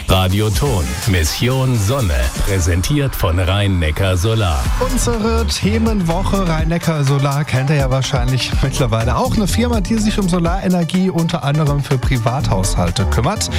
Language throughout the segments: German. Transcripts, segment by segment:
Radio Ton, Mission Sonne, präsentiert von Rhein-Neckar Solar. Unsere Themenwoche Rhein-Neckar Solar kennt ihr ja wahrscheinlich mittlerweile auch. Eine Firma, die sich um Solarenergie unter anderem für Privathaushalte kümmert.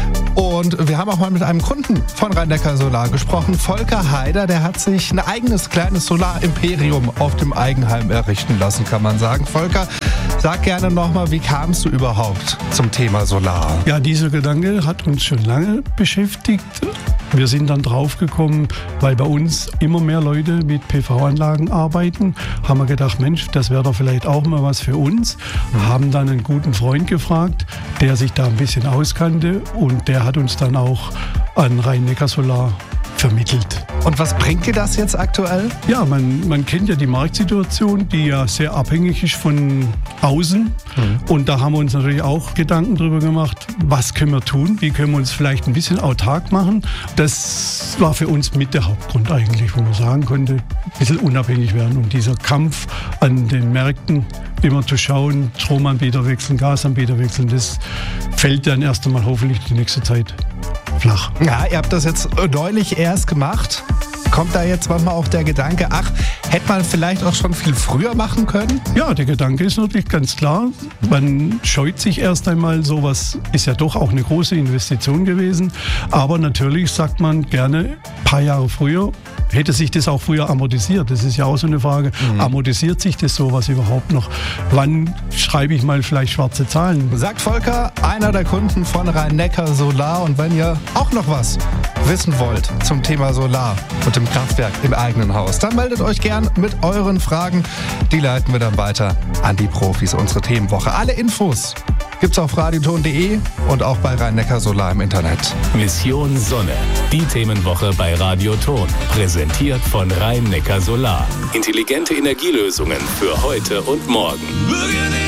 Und wir haben auch mal mit einem Kunden von Rhein-Neckar Solar gesprochen. Volker Heider, der hat sich ein eigenes kleines Solarimperium auf dem Eigenheim errichten lassen, kann man sagen. Volker, sag gerne nochmal, wie kamst du überhaupt zum Thema Solar? Ja, dieser Gedanke hat uns schon lange beschäftigt. Wir sind dann draufgekommen, weil bei uns immer mehr Leute mit PV-Anlagen arbeiten, haben wir gedacht, Mensch, das wäre doch vielleicht auch mal was für uns. Haben dann einen guten Freund gefragt, der sich da ein bisschen auskannte, und der hat uns dann auch an Rhein-Neckar Solar vermittelt. Und was bringt dir das jetzt aktuell? Ja, man kennt ja die Marktsituation, die ja sehr abhängig ist von außen. Und da haben wir uns natürlich auch Gedanken darüber gemacht, was können wir tun, wie können wir uns vielleicht ein bisschen autark machen. Das war für uns mit der Hauptgrund eigentlich, wo man sagen konnte, ein bisschen unabhängig werden. Und dieser Kampf an den Märkten, immer zu schauen, Stromanbieter wechseln, Gasanbieter wechseln, das fällt dann erst einmal hoffentlich die nächste Zeit flach. Ja, ihr habt das jetzt neulich erst gemacht. Kommt da jetzt manchmal auch der Gedanke, ach, hätte man vielleicht auch schon viel früher machen können? Ja, der Gedanke ist natürlich ganz klar. Man scheut sich erst einmal, sowas ist ja doch auch eine große Investition gewesen. Aber natürlich sagt man gerne, ein paar Jahre früher, hätte sich das auch früher amortisiert. Das ist ja auch so eine Frage. Amortisiert sich das sowas überhaupt noch? Wann schreibe ich mal vielleicht schwarze Zahlen? Sagt Volker, einer der Kunden von Rhein-Neckar Solar. Und wenn ihr auch noch was wissen wollt zum Thema Solar und dem Kraftwerk im eigenen Haus, dann meldet euch gern mit euren Fragen. Die leiten wir dann weiter an die Profis. Unsere Themenwoche. Alle Infos gibt's auf radioton.de und auch bei Rhein-Neckar Solar im Internet. Mission Sonne, die Themenwoche bei Radio Ton, präsentiert von Rhein-Neckar Solar. Intelligente Energielösungen für heute und morgen.